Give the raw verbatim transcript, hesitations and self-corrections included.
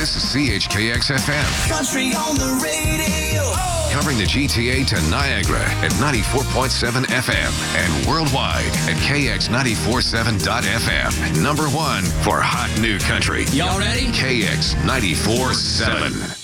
This is C H K X F M. Country on the radio. Oh. Covering the G T A to Niagara at ninety-four point seven F M and worldwide at K X nine four seven dot F M. Number one for hot new country. Y'all ready? K X ninety-four point seven.